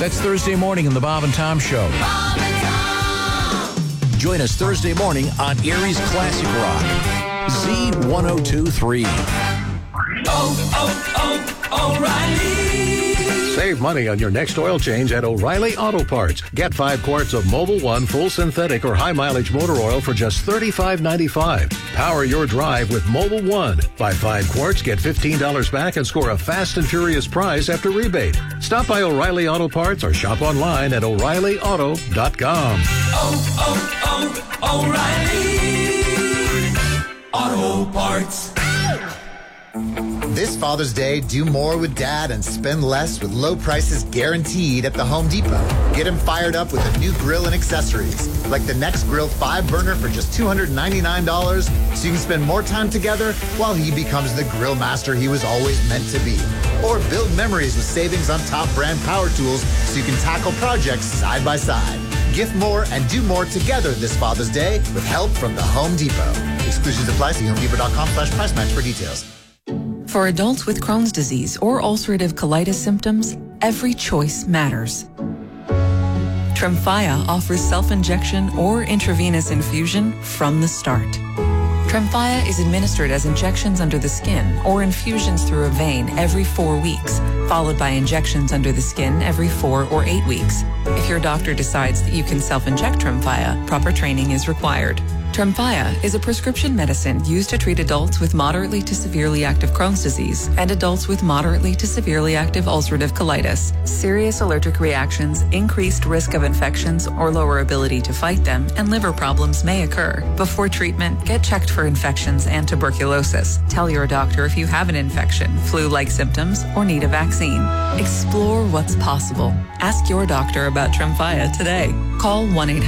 That's Thursday morning in the Bob and Tom Show. Bob and Tom. Join us Thursday morning on Erie's Classic Rock. Z1023. O'Reilly. Save money on your next oil change at O'Reilly Auto Parts. Get 5 quarts of Mobil 1 full synthetic or high mileage motor oil for just $35.95. Power your drive with Mobil 1. Buy 5 quarts, get $15 back, and score a fast and furious prize after rebate. Stop by O'Reilly Auto Parts or shop online at O'ReillyAuto.com. O'Reilly Auto Parts. This Father's Day, do more with Dad and spend less with low prices guaranteed at the Home Depot. Get him fired up with a new grill and accessories, like the Next Grill 5-burner for just $299, so you can spend more time together while he becomes the grill master he was always meant to be. Or build memories with savings on top brand power tools so you can tackle projects side by side. Gift more and do more together this Father's Day with help from the Home Depot. Exclusions apply. See HomeDepot.com/price match for details. For adults with Crohn's disease or ulcerative colitis symptoms, every choice matters. Tremfya offers self-injection or intravenous infusion from the start. Tremfya is administered as injections under the skin or infusions through a vein every 4 weeks, followed by injections under the skin every 4 or 8 weeks. If your doctor decides that you can self-inject Tremfya, proper training is required. Tremfya is a prescription medicine used to treat adults with moderately to severely active Crohn's disease and adults with moderately to severely active ulcerative colitis. Serious allergic reactions, increased risk of infections or lower ability to fight them, and liver problems may occur. Before treatment, get checked for infections and tuberculosis. Tell your doctor if you have an infection, flu-like symptoms, or need a vaccine. Explore what's possible. Ask your doctor about Tremfya today. Call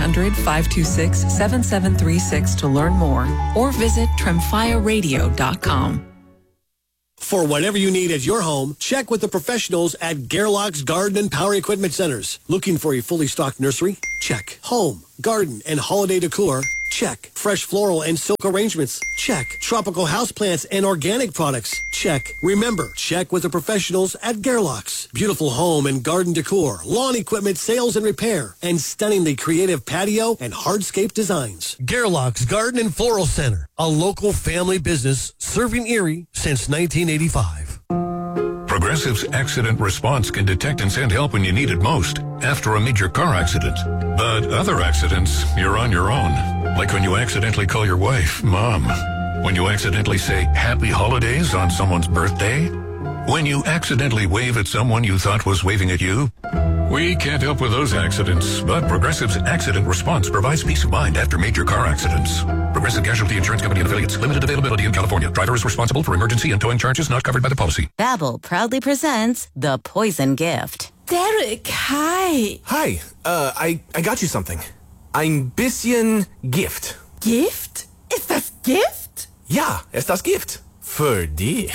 1-800-526-7736 to learn more or visit TremfyaRadio.com. For whatever you need at your home, check with the professionals at Gerlach's Garden and Power Equipment Centers. Looking for a fully stocked nursery? Check. Home, garden, and holiday decor? Check. Fresh floral and silk arrangements? Check. Tropical houseplants and organic products? Check. Remember, check with the professionals at Gerlach's. Beautiful home and garden decor, lawn equipment sales and repair, and stunningly creative patio and hardscape designs. Gerlach's Garden and Floral Center, a local family business serving Erie since 1985. Progressive's accident response can detect and send help when you need it most, after a major car accident. But other accidents, you're on your own. Like when you accidentally call your wife Mom. When you accidentally say Happy Holidays on someone's birthday. When you accidentally wave at someone you thought was waving at you. We can't help with those accidents, but Progressive's accident response provides peace of mind after major car accidents. Progressive Casualty Insurance Company and affiliates. Limited availability in California. Driver is responsible for emergency and towing charges not covered by the policy. Babbel proudly presents The Poison Gift. Derek, hi. Hi, I got you something. Ein bisschen Gift. Gift? Ist das Gift? Ja, ist das Gift. Für dich.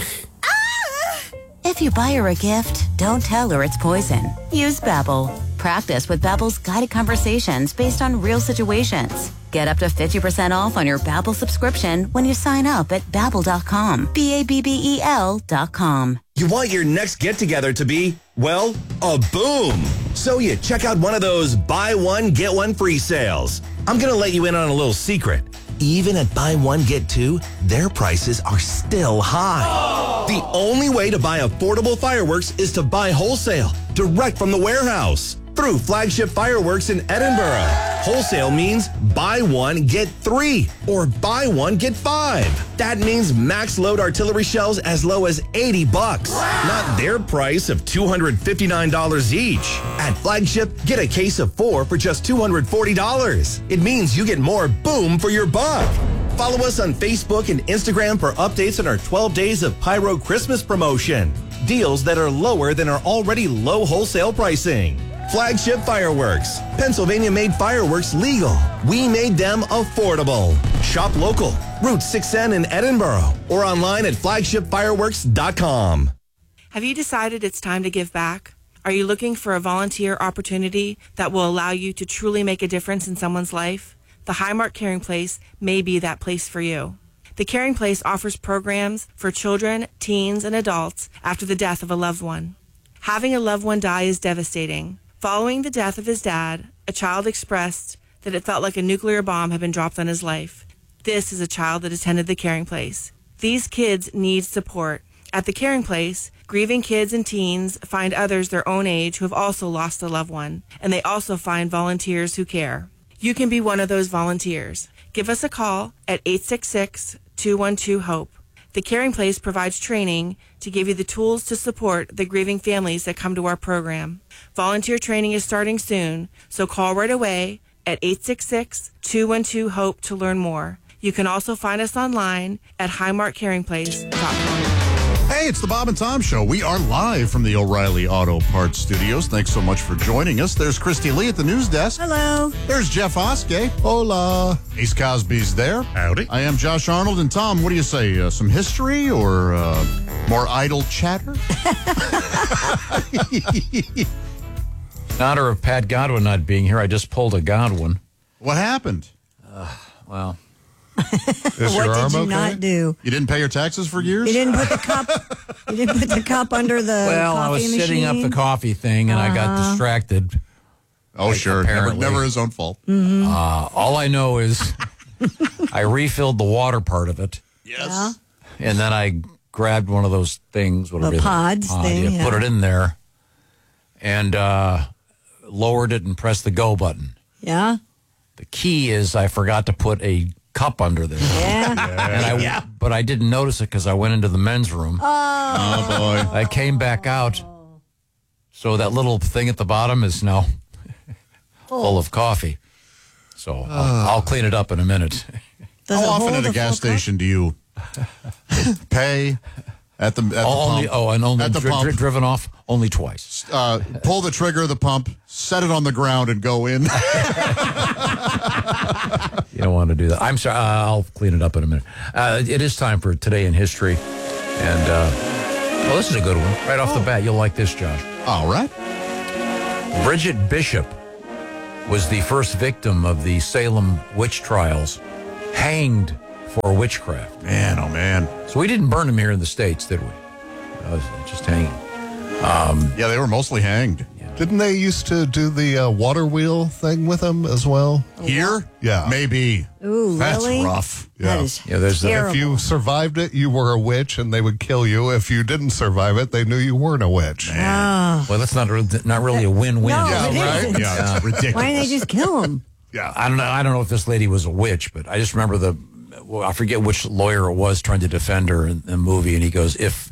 If you buy her a gift, don't tell her it's poison. Use Babbel. Practice with Babbel's guided conversations based on real situations. Get up to 50% off on your Babbel subscription when you sign up at Babbel.com. Babbel.com. You want your next get-together to be, well, a boom. So you check out one of those buy one, get one free sales. I'm going to let you in on a little secret. Even at buy one, get two, their prices are still high. Oh! The only way to buy affordable fireworks is to buy wholesale, direct from the warehouse, through Flagship Fireworks in Edinburgh. Wholesale means buy one, get three, or buy one, get five. That means max load artillery shells as low as $80. Wow. Not their price of $259 each. At Flagship, get a case of 4 for just $240. It means you get more boom for your buck. Follow us on Facebook and Instagram for updates on our 12 Days of Pyro Christmas promotion. Deals that are lower than our already low wholesale pricing. Flagship Fireworks. Pennsylvania-made fireworks legal. We made them affordable. Shop local. Route 6N in Edinburgh. Or online at flagshipfireworks.com. Have you decided it's time to give back? Are you looking for a volunteer opportunity that will allow you to truly make a difference in someone's life? The Highmark Caring Place may be that place for you. The Caring Place offers programs for children, teens, and adults after the death of a loved one. Having a loved one die is devastating. Following the death of his dad, a child expressed that it felt like a nuclear bomb had been dropped on his life. This is a child that attended the Caring Place. These kids need support. At the Caring Place, grieving kids and teens find others their own age who have also lost a loved one, and they also find volunteers who care. You can be one of those volunteers. Give us a call at 866-212-HOPE. The Caring Place provides training to give you the tools to support the grieving families that come to our program. Volunteer training is starting soon, so call right away at 866-212-HOPE to learn more. You can also find us online at highmarkcaringplace.com. Hey, it's the Bob and Tom Show. We are live from the O'Reilly Auto Parts Studios. Thanks so much for joining us. There's Christy Lee at the news desk. Hello. There's Jeff Oskey. Hola. Ace Cosby's there. Howdy. I am Josh Arnold. And Tom, what do you say? Some history or more idle chatter? In honor of Pat Godwin not being here, I just pulled a Godwin. What happened? Well... What did you not do? You didn't pay your taxes for years? You didn't put the cup. You didn't put the cup under the Well, coffee I was machine? setting up the coffee thing, and I got distracted. Oh, sure. Never his own fault. Mm-hmm. All I know is I refilled the water part of it. Yes. Yeah. And then I grabbed one of those things, whatever. The pods thing, yeah. Put it in there, and lowered it and pressed the go button. Yeah. The key is I forgot to put a cup under there. Yeah. But I didn't notice it because I went into the men's room. Oh, boy. I came back out. So that little thing at the bottom is now full of coffee. So I'll clean it up in a minute. How often at a gas station do you pay at the pump? Only at the pump. Driven off only twice. Pull the trigger of the pump, set it on the ground, and go in. You don't want to do that. I'm sorry. I'll clean it up in a minute. It is time for Today in History. And, well, this is a good one. Right off the bat, you'll like this, Josh. All right. Bridget Bishop was the first victim of the Salem witch trials, hanged for witchcraft. Man, oh, man. So we didn't burn them here in the States, did we? Just hanging. Yeah, they were mostly hanged. Didn't they used to do the water wheel thing with them as well? Here? Yeah. Maybe. Ooh, That's really? rough. That is there's terrible. If you survived it, you were a witch, and they would kill you. If you didn't survive it, they knew you weren't a witch. Oh. Well, that's not really a win-win. No, Yeah, it right? isn't. Yeah, it's ridiculous. Why didn't they just kill him? Yeah. I don't know if this lady was a witch, but I just remember I forget which lawyer it was trying to defend her in the movie, and he goes, if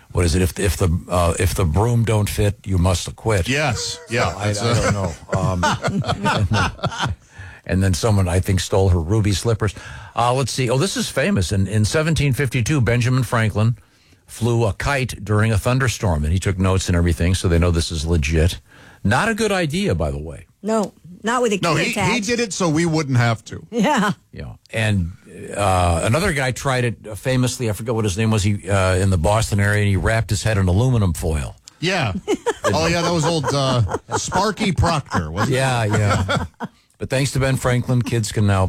the broom don't fit, you must acquit. Yes. Yeah. I don't know. And then someone, I think, stole her ruby slippers. Let's see. Oh, this is famous. In 1752, Benjamin Franklin flew a kite during a thunderstorm, and he took notes and everything, so they know this is legit. Not a good idea, by the way. No, not with a key No, he attached. did it so we wouldn't have to. Yeah. Yeah, and another guy tried it famously. I forget what his name was. He in the Boston area, and he wrapped his head in aluminum foil. Yeah. Oh, yeah, that was old Sparky Proctor, wasn't it? Yeah. But thanks to Ben Franklin, kids can now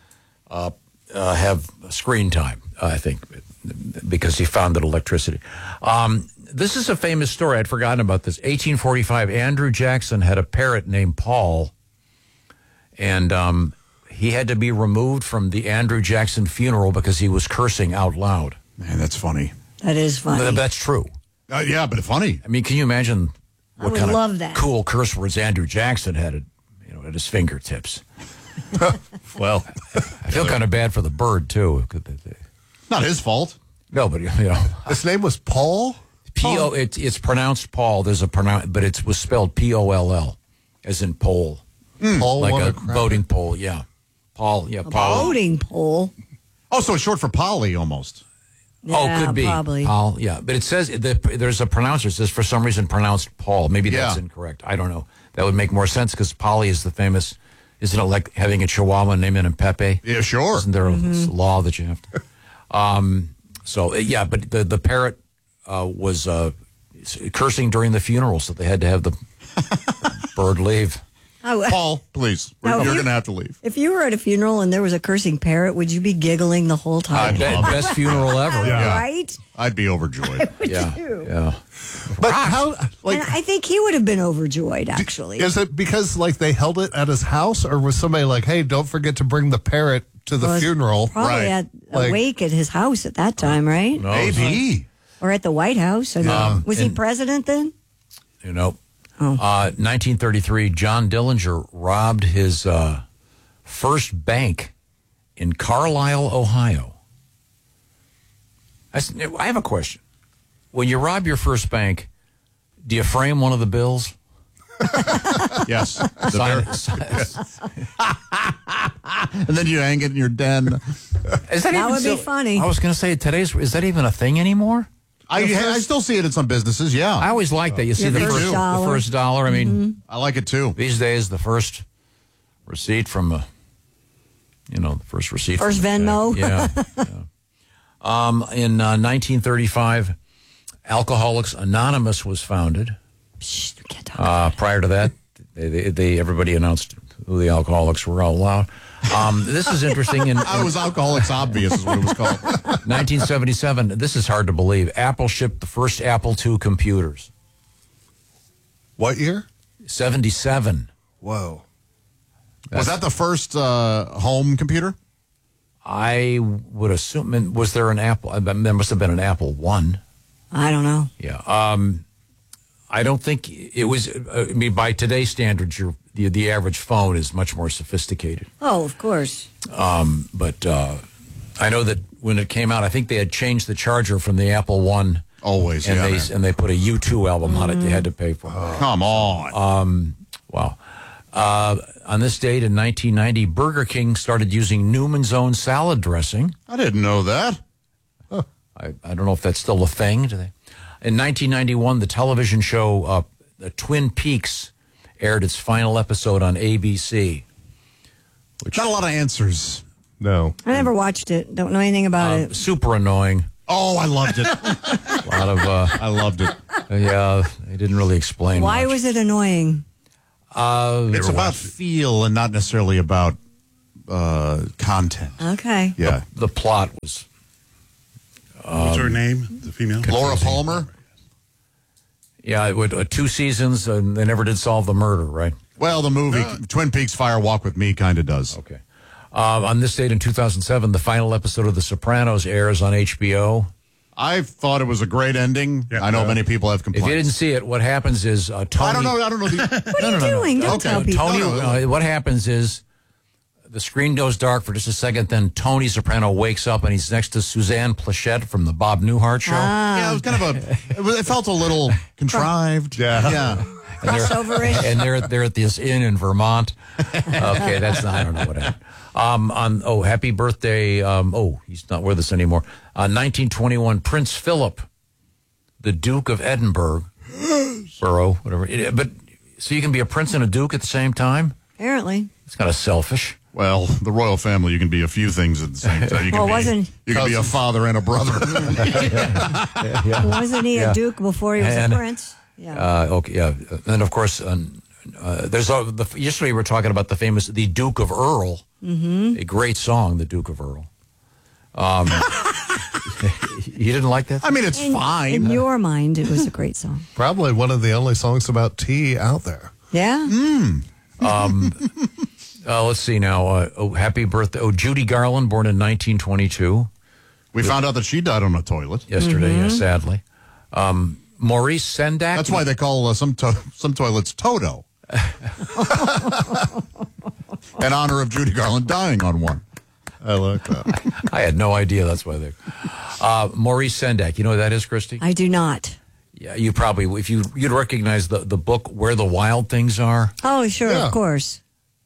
have screen time, I think, because he founded electricity. This is a famous story. I'd forgotten about this. 1845, Andrew Jackson had a parrot named Paul, and he had to be removed from the Andrew Jackson funeral because he was cursing out loud. Man, that's funny. That is funny. That's true. Yeah, but funny. I mean, can you imagine I what would kind love of that. cool curse words Andrew Jackson had at his fingertips? Well, I feel kind of bad for the bird, too. not his fault. No, but, His name was Paul? It's pronounced Paul. There's but it was spelled P-O-L-L, as in pole. Paul Like won a cracker. voting pole, yeah. Paul, yeah, Paul. Voting poll. Oh, so it's short for Polly almost. Yeah, could be. probably. Paul, yeah. But it says, there's a pronouncer. It says, for some reason, pronounced Paul. Maybe that's Yeah. incorrect. I don't know. That would make more sense because Polly is the famous, isn't it like having a Chihuahua naming him Pepe? Yeah, sure. Isn't there a law that you have to? But the parrot was cursing during the funeral, so they had to have the bird leave. Paul, please. No, You're you- going to have to leave. If you were at a funeral and there was a cursing parrot, would you be giggling the whole time? Best funeral ever. Yeah. Right? I'd be overjoyed. Yeah. too. Yeah. But how, like, And I think he would have been overjoyed, actually. is it because, like, they held it at his house, or was somebody like, hey, don't forget to bring the parrot to the Well, it's funeral? Probably at a Like- wake at his house at that time, right? No, Maybe. Or at the White House. I mean, was he president then? You know, 1933, John Dillinger robbed his first bank in Carlisle, Ohio. I have a question. When you rob your first bank, do you frame one of the bills? Yes. And then you hang it in your den. Is That even would be so- funny. I was going to say, is that even a thing anymore? I still see it in some businesses, yeah. I always like that. You see Your the first dollar. first dollar. I mean, I like it too. these days, the first receipt from the first receipt. First from the Venmo. check. Yeah. In 1935, Alcoholics Anonymous was founded. Shh, we can't talk. Prior to that, everybody announced who the alcoholics were out loud. This is interesting. It was Alcoholics Obvious is what it was called. 1977, this is hard to believe. Apple shipped the first Apple II computers. What year? 77. Whoa. Was that the first home computer? I would assume. Was there an Apple? There must have been an Apple I. I don't know. Yeah. I don't think it was. I mean, by today's standards, the average phone is much more sophisticated. Oh, of course. But I know that when it came out, I think they had changed the charger from the Apple I. Always, and yeah. they put a U2 album on it. You had to pay for. Come on. Wow. On this date in 1990, Burger King started using Newman's Own salad dressing. I didn't know that. I don't know if that's still a thing. Do they? In 1991, the television show Twin Peaks aired its final episode on ABC. Not a lot of answers. No. I never watched it. Don't know anything about it. Super annoying. Oh, I loved it. A lot of. I loved it. Yeah, they didn't really explain. Why much. was it annoying? It's about feel and not necessarily about content. Okay. Yeah. The plot was. What's her name? The female? Laura Palmer? Yeah, it would 2 seasons, and they never did solve the murder, right? Well, the movie Twin Peaks Fire Walk with Me kind of does. Okay. On this date in 2007, the final episode of The Sopranos airs on HBO. I thought it was a great ending. Yeah. I know many people have If complaints. you didn't see it, what happens is Tony. I don't know. What are you doing? Don't Okay. tell people. Tony. What happens is the screen goes dark for just a second. Then Tony Soprano wakes up and he's next to Suzanne Plachette from the Bob Newhart show. Yeah, it was kind of it felt a little contrived. Yeah. Crossover-ish. And they're at this inn in Vermont. Okay, I don't know what happened. Happy birthday. He's not with us anymore. 1921, Prince Philip, the Duke of Edinburgh, whatever. But so you can be a prince and a duke at the same time? Apparently. It's kind of selfish. Well, the royal family, you can be a few things at the same time. You can you can be a father and a brother. Wasn't he a duke before he was a prince? Yeah. And of course, there's yesterday we were talking about the famous "The Duke of Earl," a great song, "The Duke of Earl." You didn't like that? I mean, it's fine. In your mind, it was a great song. Probably one of the only songs about tea out there. Yeah. Let's see now. Happy birthday! Judy Garland, born in 1922. We found out that she died on a toilet yesterday. Sadly. Maurice Sendak. That's why they call some toilets Toto. In honor of Judy Garland dying on one. I like that. I had no idea that's why they. Maurice Sendak. You know who that is, Christy? I do not. Yeah, you probably, if you'd recognize the book Where the Wild Things Are. Oh, sure, of course.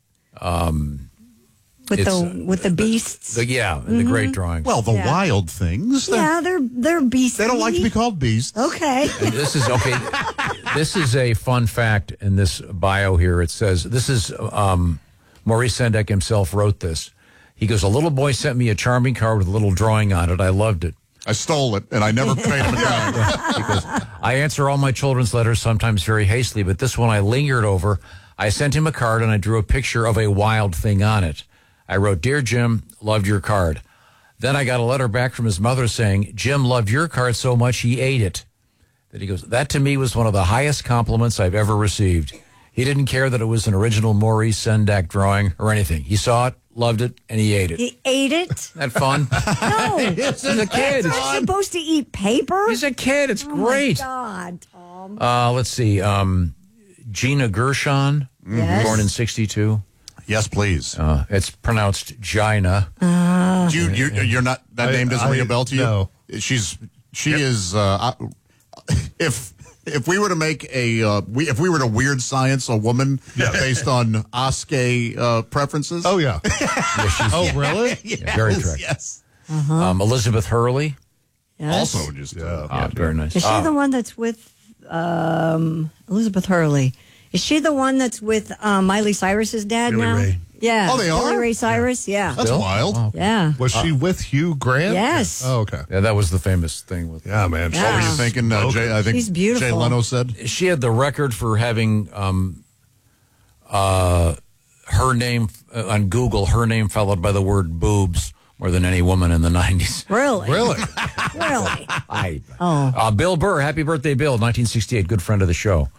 With the beasts. The great drawings. Well, the wild things. They're beasts. They don't like to be called beasts. Okay. And this is okay. This is a fun fact in this bio here. It says this is Maurice Sendak himself wrote this. He goes, "A little boy sent me a charming card with a little drawing on it. I loved it. I stole it, and I never paid him a dime. Because I answer all my children's letters sometimes very hastily, but this one I lingered over. I sent him a card, and I drew a picture of a wild thing on it. I wrote, "Dear Jim, loved your card." Then I got a letter back from his mother saying, "Jim loved your card so much he ate it." Then he goes, "That to me was one of the highest compliments I've ever received." He didn't care that it was an original Maurice Sendak drawing or anything. He saw it, loved it, and he ate it. He ate it? Isn't that fun? No. He's a kid. You're supposed to eat paper? He's a kid. It's great. Oh, my God, Tom. Let's see. Gina Gershon, Yes. born in 1962. Yes, please. It's pronounced Gina. You're not. That name doesn't ring a bell to you. No. She is. If we were to make if we were to weird science a woman based on Oskay preferences. Oh yeah. Oh really? Yeah, very attractive. Yes. Elizabeth Hurley. Yes. Also, just very nice. Is she the one that's with Elizabeth Hurley? Is she the one that's with Miley Cyrus's dad Billy now? Ray. Yeah. Oh, they Billy are? Ray Cyrus, yeah. That's wild. Oh. Yeah. Was she with Hugh Grant? Yes. Oh, okay. Yeah, that was the famous thing with. Yeah, man. Yeah. What were you thinking? I think She's beautiful. Jay Leno said She had the record for having her name on Google. Her name followed by the word boobs more than any woman in the 90s. Really? Really? Really? Bill Burr, happy birthday, Bill, 1968, good friend of the show.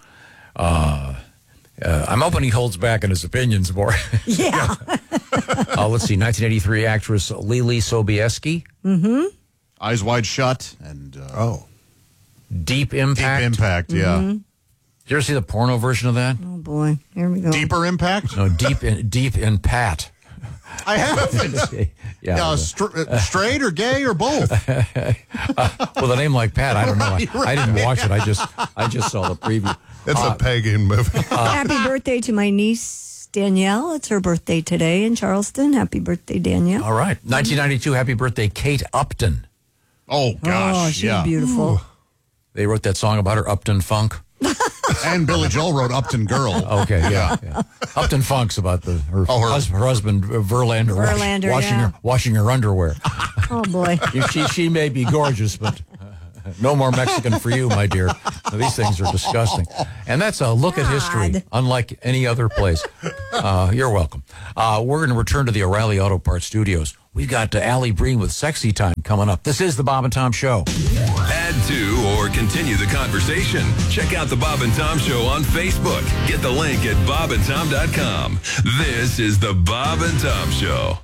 I'm hoping he holds back on his opinions more. Yeah. Let's see, 1983 actress Lily Sobieski. Mm-hmm. Eyes Wide Shut and Deep Impact. Deep Impact, yeah. Mm-hmm. Did you ever see the porno version of that? Oh, boy. Here we go. Deeper Impact? No, Deep in Pat. I haven't. Yeah. Straight or gay or both? With a name like Pat, I don't know. I didn't watch it. I just saw the preview. It's a pagan movie. Happy birthday to my niece, Danielle. It's her birthday today in Charleston. Happy birthday, Danielle. All right. 1992, happy birthday, Kate Upton. Oh, gosh. Oh, she's beautiful. Ooh. They wrote that song about her, Upton Funk. And Billy Joel wrote Upton Girl. Okay, yeah. Upton Funk's about her husband, Verlander, Verlander, washing her underwear. Oh, boy. She may be gorgeous, but no more Mexican for you, my dear. These things are disgusting. And that's a look at history, unlike any other place. You're welcome. We're going to return to the O'Reilly Auto Parts studios. We've got Allie Breen with Sexy Time coming up. This is the Bob and Tom Show. Add to or continue the conversation. Check out the Bob and Tom Show on Facebook. Get the link at bobandtom.com. This is the Bob and Tom Show.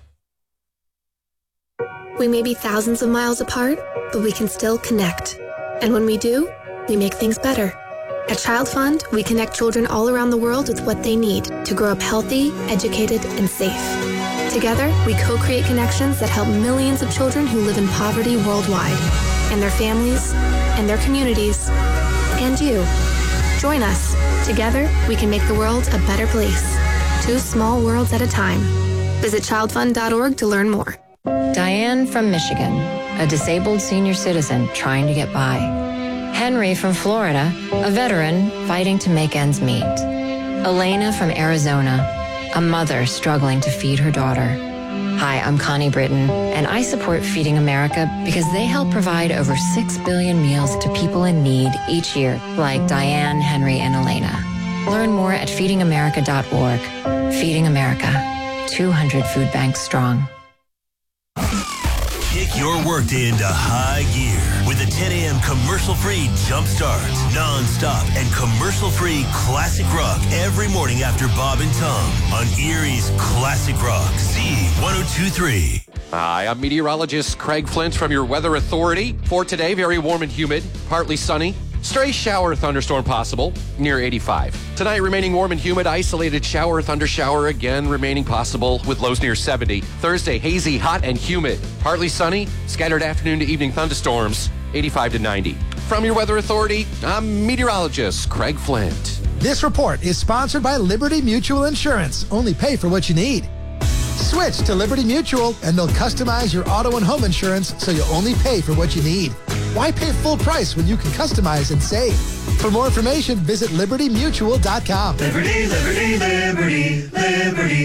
We may be thousands of miles apart, but we can still connect. And when we do, we make things better. At Child Fund, we connect children all around the world with what they need to grow up healthy, educated, and safe. Together, we co-create connections that help millions of children who live in poverty worldwide, and their families, and their communities, and you. Join us. Together, we can make the world a better place. 2 small worlds at a time. Visit childfund.org to learn more. Diane from Michigan, a disabled senior citizen trying to get by. Henry from Florida, a veteran fighting to make ends meet. Elena from Arizona, a mother struggling to feed her daughter. Hi, I'm Connie Britton, and I support Feeding America because they help provide over 6 billion meals to people in need each year, like Diane, Henry, and Elena. Learn more at feedingamerica.org. Feeding America, 200 food banks strong. Kick your workday into high gear with a 10 a.m. commercial-free jump start. Non-stop and commercial-free classic rock every morning after Bob and Tom on Erie's Classic Rock, Z102.3. Hi, I'm meteorologist Craig Flint from your Weather Authority. For today, very warm and humid, partly sunny. Stray shower thunderstorm possible, near 85. Tonight, remaining warm and humid, isolated shower, thundershower again remaining possible with lows near 70. Thursday, hazy, hot, and humid. Partly sunny, scattered afternoon to evening thunderstorms, 85 to 90. From your Weather Authority, I'm meteorologist Craig Flint. This report is sponsored by Liberty Mutual Insurance. Only pay for what you need. Switch to Liberty Mutual and they'll customize your auto and home insurance so you only pay for what you need. Why pay full price when you can customize and save? For more information, visit libertymutual.com. Liberty, liberty, liberty, liberty.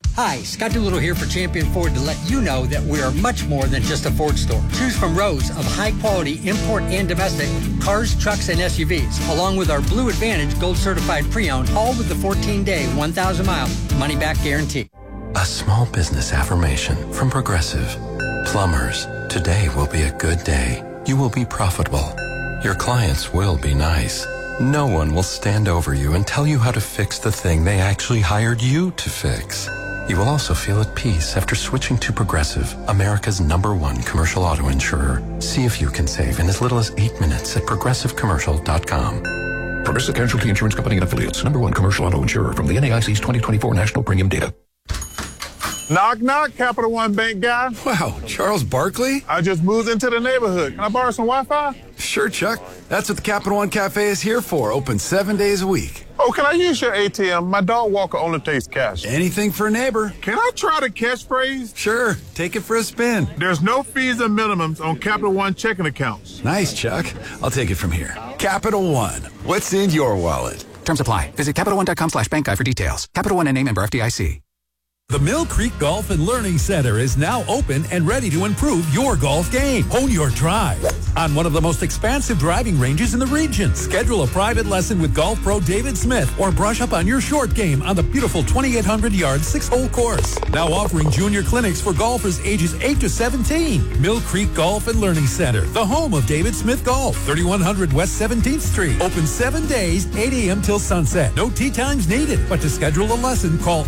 Hi, Scott Doolittle here for Champion Ford to let you know that we are much more than just a Ford store. Choose from rows of high-quality import and domestic cars, trucks, and SUVs, along with our Blue Advantage Gold Certified Pre-Owned, all with the 14-day, 1,000-mile money-back guarantee. A small business affirmation from Progressive. Plumbers, today will be a good day. You will be profitable. Your clients will be nice. No one will stand over you and tell you how to fix the thing they actually hired you to fix. You will also feel at peace after switching to Progressive, America's #1 commercial auto insurer. See if you can save in as little as 8 minutes at progressivecommercial.com. Progressive Casualty Insurance Company and Affiliates, #1 commercial auto insurer from the NAIC's 2024 National Premium Data. Knock, knock, Capital One Bank guy. Wow, Charles Barkley? I just moved into the neighborhood. Can I borrow some Wi-Fi? Sure, Chuck. That's what the Capital One Cafe is here for. Open 7 days a week. Oh, can I use your ATM? My dog walker only takes cash. Anything for a neighbor. Can I try the catchphrase? Sure. Take it for a spin. There's no fees and minimums on Capital One checking accounts. Nice, Chuck. I'll take it from here. Capital One. What's in your wallet? Terms apply. Visit CapitalOne.com/bank guide for details. Capital One and name member FDIC. The Mill Creek Golf and Learning Center is now open and ready to improve your golf game. Hone your drive on one of the most expansive driving ranges in the region. Schedule a private lesson with golf pro David Smith or brush up on your short game on the beautiful 2,800-yard 6-hole course. Now offering junior clinics for golfers ages 8 to 17. Mill Creek Golf and Learning Center, the home of David Smith Golf, 3100 West 17th Street. Open 7 days, 8 a.m. till sunset. No tee times needed. But to schedule a lesson, call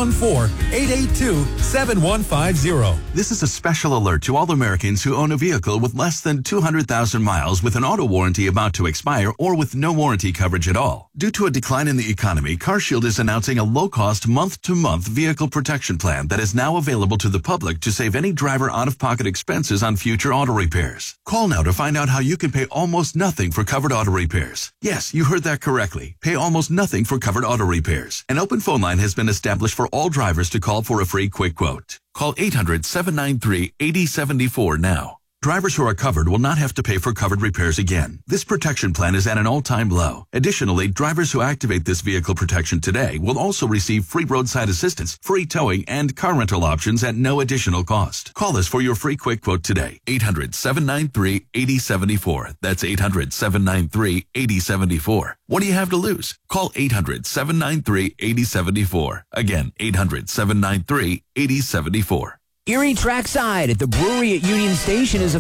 814-882-7150. This is a special alert to all Americans who own a vehicle with less than 200,000 miles with an auto warranty about to expire or with no warranty coverage at all. Due to a decline in the economy, CarShield is announcing a low-cost month-to-month vehicle protection plan that is now available to the public to save any driver out-of-pocket expenses on future auto repairs. Call now to find out how you can pay almost nothing for covered auto repairs. Yes, you heard that correctly. Pay almost nothing for covered auto repairs. An open phone line has been established for all drivers to call for a free quick quote. Call 800-793-8074 now. Drivers who are covered will not have to pay for covered repairs again. This protection plan is at an all-time low. Additionally, drivers who activate this vehicle protection today will also receive free roadside assistance, free towing, and car rental options at no additional cost. Call us for your free quick quote today. 800-793-8074. That's 800-793-8074. What do you have to lose? Call 800-793-8074. Again, 800-793-8074. Erie Trackside at the brewery at Union Station is a